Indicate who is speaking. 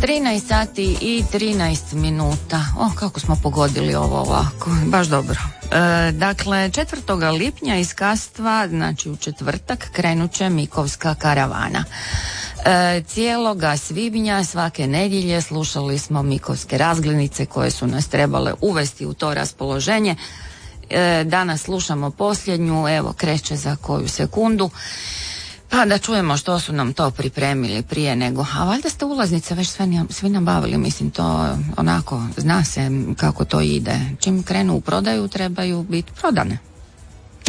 Speaker 1: 13 sati i 13 minuta. Kako smo pogodili ovo ovako, baš dobro. Dakle, 4. lipnja iz Kastva, znači u četvrtak, krenut će Mikovska karavana. Cijeloga svibnja svake nedjelje slušali smo Mikovske razglednice koje su nas trebale uvesti u to raspoloženje. Danas slušamo posljednju, evo kreće za koju sekundu. Pa da čujemo što su nam to pripremili prije nego, a valjda ste ulaznice već svi nabavili, mislim to onako, zna se kako to ide. Čim krenu u prodaju trebaju biti prodane.